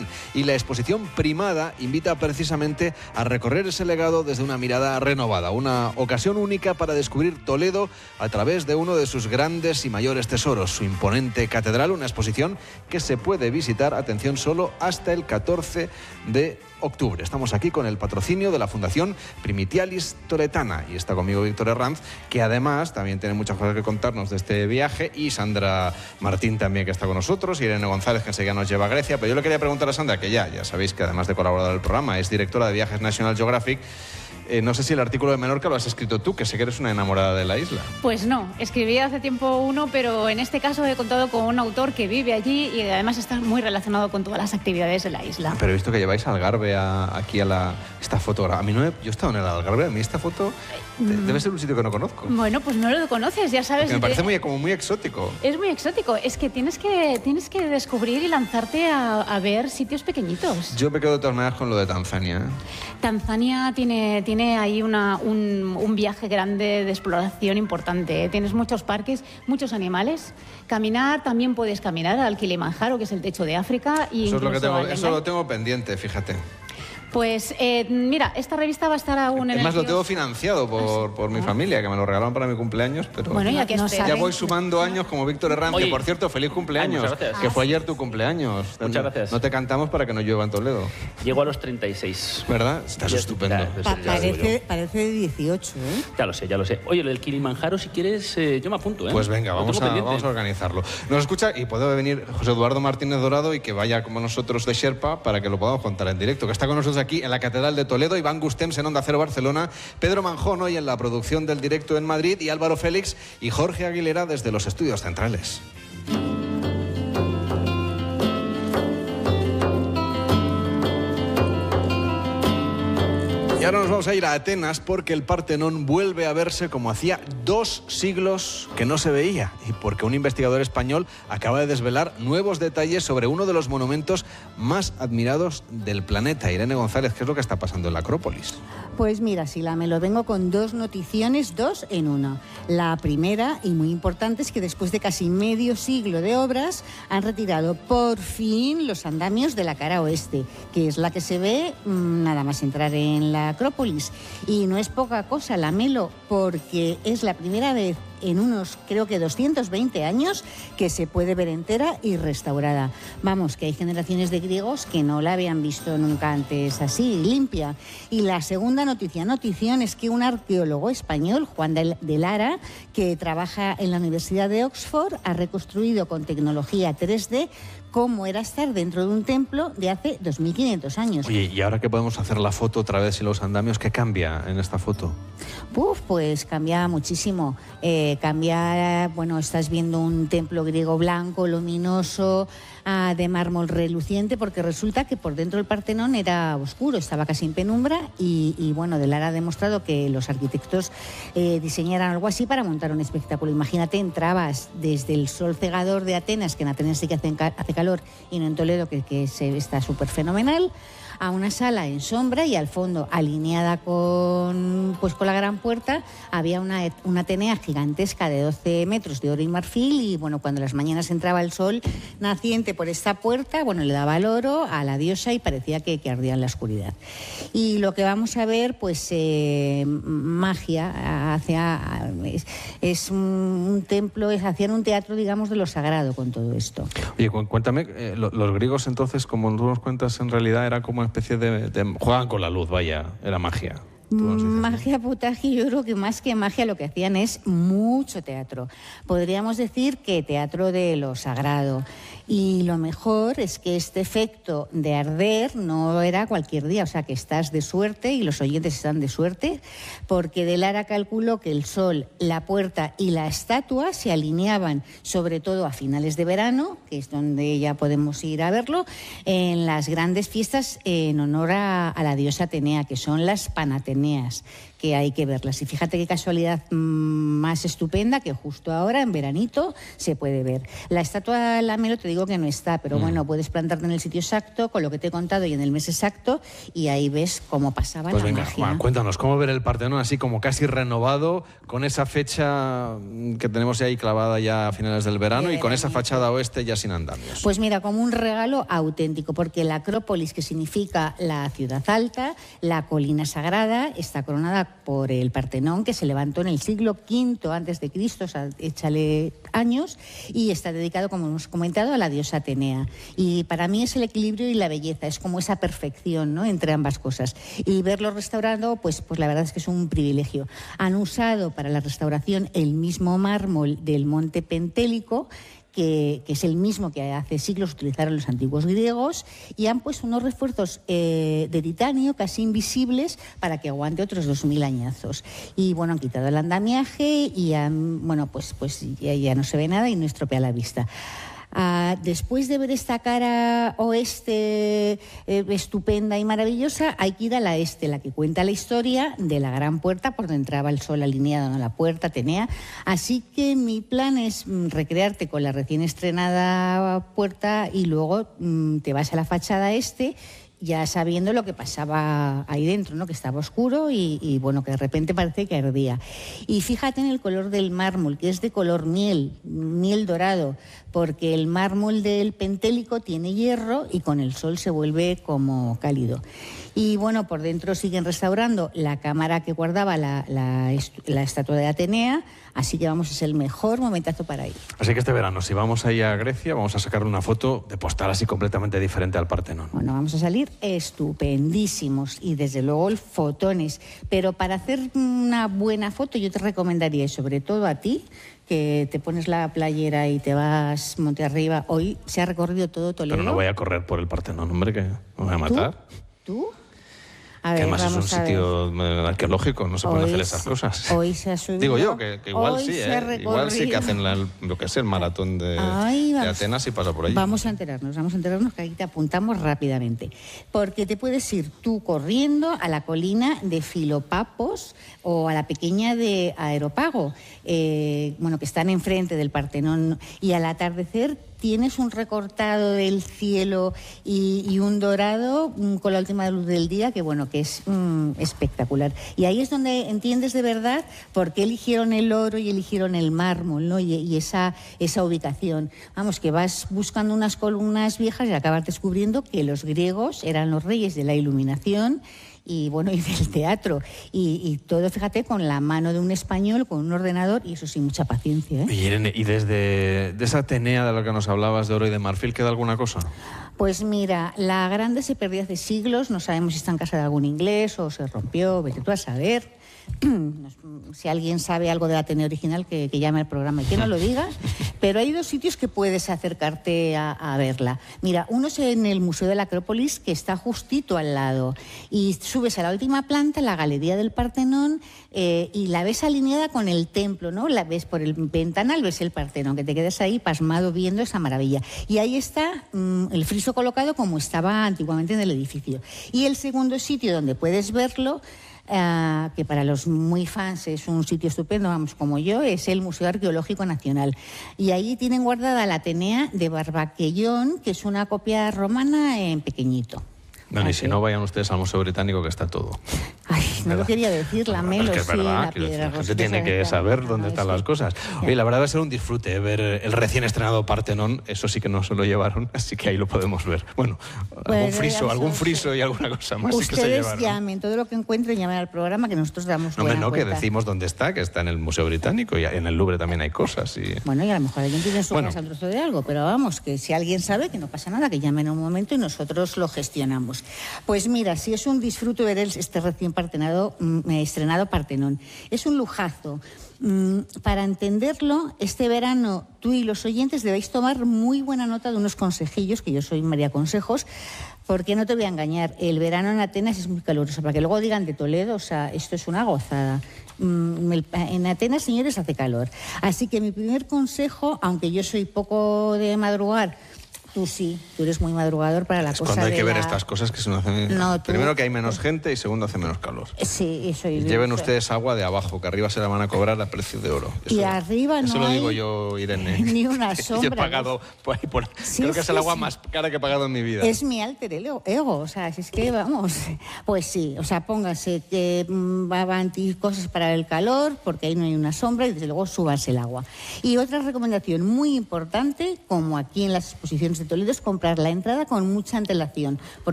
fundación. Y la exposición Primada invita precisamente a recorrer ese legado desde una mirada renovada. Una ocasión única para descubrir Toledo a través de uno de sus grandes y mayores tesoros, su imponente catedral. Una exposición que se puede visitar, atención, solo hasta el 14 de octubre. Estamos aquí con el patrocinio de la Fundación Primitialis Toletana y está conmigo Víctor Herranz, que además también tiene muchas cosas que contarnos de este viaje, y Sandra Martín también, que está con nosotros, y Irene González, que enseguida nos lleva a Grecia. Pero yo le quería preguntar a Sandra, que ya sabéis que además de colaboradora del programa es directora de viajes National Geographic. No sé si el artículo de Menorca lo has escrito tú, que sé que eres una enamorada de la isla. Pues no, escribí hace tiempo uno, pero en este caso he contado con un autor que vive allí y además está muy relacionado con todas las actividades de la isla. Pero he visto que lleváis Algarve aquí a esta foto. A mí yo he estado en el Algarve, a mí esta foto debe ser un sitio que no conozco. Bueno, pues no lo conoces, ya sabes. Porque me parece como muy exótico. Es muy exótico, es que tienes que descubrir y lanzarte a ver sitios pequeñitos. Yo me quedo de todas maneras con lo de Tanzania. Tanzania tiene ahí un viaje grande de exploración importante. Tienes muchos parques, muchos animales. Caminar, también puedes caminar al Kilimanjaro, que es el techo de África. Y eso lo tengo pendiente, fíjate. Pues mira, esta revista va a estar aún en el... Además lo tengo financiado por mi familia, que me lo regalaron para mi cumpleaños, pero bueno, ya voy sumando años como Víctor Herranz, que por cierto, feliz cumpleaños, que fue ayer tu cumpleaños. Muchas gracias. No te cantamos para que no llueva en Toledo. Llego a los 36. ¿Verdad? Estás estupendo. Parece de 18, ¿eh? Ya lo sé. Oye, lo del Kilimanjaro, si quieres, yo me apunto, ¿eh? Pues venga, vamos a organizarlo. Nos escucha y puede venir José Eduardo Martínez Dorado y que vaya como nosotros de Sherpa para que lo podamos contar en directo, que está con nosotros aquí en la Catedral de Toledo, Iván Gustems en Onda Cero Barcelona, Pedro Manjón hoy en la producción del directo en Madrid y Álvaro Félix y Jorge Aguilera desde los estudios centrales. Y ahora nos vamos a ir a Atenas porque el Partenón vuelve a verse como hacía 2 siglos que no se veía y porque un investigador español acaba de desvelar nuevos detalles sobre uno de los monumentos más admirados del planeta. Irene González, ¿qué es lo que está pasando en la Acrópolis? Pues mira, Sila, me lo vengo con 2 noticiones, 2 en 1. La primera, y muy importante, es que después de casi medio siglo de obras han retirado por fin los andamios de la cara oeste, que es la que se ve nada más entrar en la Acrópolis. Y no es poca cosa, la Melo, porque es la primera vez en unos, creo que 220 años, que se puede ver entera y restaurada. Vamos, que hay generaciones de griegos que no la habían visto nunca antes así, limpia. Y la segunda notición es que un arqueólogo español, Juan de Lara, que trabaja en la Universidad de Oxford, ha reconstruido con tecnología 3D cómo era estar dentro de un templo de hace 2500 años. Oye, ¿y ahora que podemos hacer la foto otra vez y los andamios, qué cambia en esta foto? Pues cambia muchísimo. Estás viendo un templo griego blanco, luminoso, de mármol reluciente, porque resulta que por dentro del Partenón era oscuro, estaba casi en penumbra y de Lara ha demostrado que los arquitectos diseñaran algo así para montar un espectáculo. Imagínate, entrabas desde el sol cegador de Atenas, que en Atenas sí que hace calor y no en Toledo, que está súper fenomenal, a una sala en sombra y al fondo, alineada con la gran puerta, había una Atenea gigantesca de 12 metros de oro y marfil y cuando las mañanas entraba el sol naciente por esta puerta, le daba el oro a la diosa y parecía que ardía en la oscuridad. Y lo que vamos a ver, magia, es un templo, hacían un teatro, digamos, de lo sagrado con todo esto. Oye, cuéntame, los griegos entonces, como tú nos cuentas, en realidad era como una especie de juegan con la luz, era magia. Magia putaje, yo creo que más que magia lo que hacían es mucho teatro. Podríamos decir que teatro de lo sagrado. Y lo mejor es que este efecto de arder no era cualquier día, o sea que estás de suerte y los oyentes están de suerte, porque de Lara calculó que el sol, la puerta y la estatua se alineaban sobre todo a finales de verano, que es donde ya podemos ir a verlo, en las grandes fiestas en honor a la diosa Atenea, que son las Panateneas, que hay que verlas. Y fíjate qué casualidad más estupenda que justo ahora, en veranito, se puede ver. La estatua, la Melo, te digo que no está, pero bueno, puedes plantarte en el sitio exacto, con lo que te he contado y en el mes exacto, y ahí ves cómo pasaba Pues la venga, magia. Juan, cuéntanos, ¿cómo ver el Partenón así como casi renovado, con esa fecha que tenemos ahí clavada ya a finales del verano y con esa fachada oeste ya sin andamios? Pues mira, como un regalo auténtico, porque la Acrópolis, que significa la ciudad alta, la colina sagrada, está coronada por el Partenón, que se levantó en el siglo V a.C., o sea, échale años, y está dedicado, como hemos comentado, a la diosa Atenea. Y para mí es el equilibrio y la belleza, es como esa perfección, ¿no?, entre ambas cosas. Y verlo restaurado, pues la verdad es que es un privilegio. Han usado para la restauración el mismo mármol del Monte Pentélico, que es el mismo que hace siglos utilizaron los antiguos griegos, y han puesto unos refuerzos de titanio casi invisibles para que aguante otros 2000 añazos. Y bueno, han quitado el andamiaje y ya no se ve nada y no estropea la vista. Después de ver esta cara oeste estupenda y maravillosa, hay que ir a la este, la que cuenta la historia de la gran puerta por donde entraba el sol alineado, ¿no?, la puerta Atenea. Así que mi plan es recrearte con la recién estrenada puerta y luego te vas a la fachada este, ya sabiendo lo que pasaba ahí dentro, ¿no?, que estaba oscuro y bueno, que de repente parece que ardía. Y fíjate en el color del mármol, que es de color miel dorado, porque el mármol del Pentélico tiene hierro y con el sol se vuelve como cálido. Y bueno, por dentro siguen restaurando la cámara que guardaba la estatua de Atenea, así que vamos, es el mejor momentazo para ir. Así que este verano, si vamos ahí a Grecia, vamos a sacar una foto de postal así completamente diferente al Partenón. Bueno, vamos a salir estupendísimos y desde luego fotones. Pero para hacer una buena foto yo te recomendaría, y sobre todo a ti, que te pones la playera y te vas monte arriba. Hoy se ha recorrido todo Toledo. Pero no voy a correr por el Partenón, hombre, que me voy a matar. ¿Tú? Que además es un sitio arqueológico, no se pueden hacer esas cosas. Hoy se ha subido. Digo yo, que igual sí, igual sí que hacen lo que es el maratón de Atenas y pasa por ahí. Vamos a enterarnos, que aquí te apuntamos rápidamente. Porque te puedes ir tú corriendo a la colina de Filopapos o a la pequeña de Aeropago, que están enfrente del Partenón, y al atardecer tienes un recortado del cielo y un dorado con la última luz del día que es espectacular. Y ahí es donde entiendes de verdad por qué eligieron el oro y eligieron el mármol, ¿no? Y esa ubicación. Vamos, que vas buscando unas columnas viejas y acabas descubriendo que los griegos eran los reyes de la iluminación y del teatro. Y todo, fíjate, con la mano de un español, con un ordenador, y eso sí, mucha paciencia, ¿eh? Y Irene, ¿y de esa Atenea de la que nos hablabas, de oro y de marfil, queda alguna cosa? Pues mira, la grande se perdió hace siglos, no sabemos si está en casa de algún inglés o se rompió, vete tú a saber. Si alguien sabe algo del Ateneo original, que llame al programa y que no lo diga. Pero hay dos sitios que puedes acercarte a verla. Mira, uno es en el Museo de la Acrópolis, que está justito al lado. Y subes a la última planta, la Galería del Partenón, y la ves alineada con el templo, ¿no? La ves por el ventanal, ves el Partenón, que te quedas ahí pasmado viendo esa maravilla. Y ahí está el friso colocado como estaba antiguamente en el edificio. Y el segundo sitio donde puedes verlo, que para los muy fans es un sitio estupendo, vamos, como yo, es el Museo Arqueológico Nacional. Y ahí tienen guardada la Atenea de Barbaquellón, que es una copia romana en pequeñito. Bueno, y si no, vayan ustedes al Museo Británico, que está todo. Ay, no lo quería decir, la Melo, es verdad, sí, la gente tiene que saber dónde están las cosas. Oye, la verdad va a ser un disfrute ver el recién estrenado Partenón, eso sí que no se lo llevaron, así que ahí lo podemos ver. Bueno, algún friso y alguna cosa más sí que se llevaron. Ustedes llamen, todo lo que encuentren, llamen al programa, que nosotros damos que decimos dónde está, que está en el Museo Británico, y en el Louvre también hay cosas. Bueno, y a lo mejor alguien tiene en su casa un trozo de algo, pero vamos, que si alguien sabe, que no pasa nada, que llamen un momento y nosotros lo gestionamos. Pues mira, si es un disfrute ver este recién estrenado Partenón. Es un lujazo. Para entenderlo, este verano tú y los oyentes debéis tomar muy buena nota de unos consejillos, que yo soy María Consejos, porque no te voy a engañar, el verano en Atenas es muy caluroso, para que luego digan de Toledo, o sea, esto es una gozada. En Atenas, señores, hace calor. Así que mi primer consejo, aunque yo soy poco de madrugar, Tú sí, tú eres muy madrugador para la Es cosa cuando hay de que ver la- estas cosas que se nos hacen... No, tú- Primero que hay menos gente y segundo hace menos calor. Sí, eso. Y lleven ustedes agua de abajo, que arriba se la van a cobrar a precio de oro. Y arriba eso no lo digo hay yo, Irene. ni una Yo sombra, he pagado por ahí, Sí, creo que es sí, el agua sí. más cara que he pagado en mi vida. Es mi alter ego, o sea, si es que vamos, pues sí, o sea, póngase cosas para el calor, porque ahí no hay una sombra, y desde luego súbase el agua. Y otra recomendación muy importante, como aquí en las exposiciones de Toledo, es comprar la entrada con mucha antelación, porque